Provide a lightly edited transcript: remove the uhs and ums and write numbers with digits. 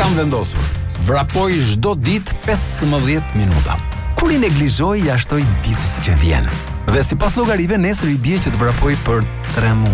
Kam vendosur. Vrapoj çdo ditë 15 minuta. Kur i neglizhoj, ja shtoj ditës që vjen. Dhe sipas llogarive nesër i bie që të vrapoj për 3 muaj.